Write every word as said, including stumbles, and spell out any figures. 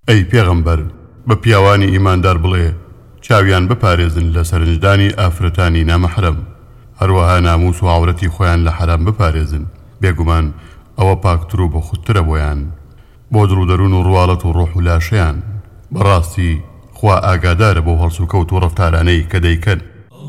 ئەی پێغەمبەر بە پیاوانی ئیماندار بڵێ چاویان بپارێزن لە سەرنجدانی ئافرەتانی نامەحرەم، هەروەها ناموس و عەورەتی خۆیان لە حەرام بپارێزن، بێگومان ئەوە پاکتر و بەخودترە بۆیان بۆ دڵودەروون و ڕواڵەت و ڕۆح و لاشەیان. بەڕاستی خوا ئاگادارە بۆ هەڵسوکەوت و ڕەفتارانەی کە دەیکەن.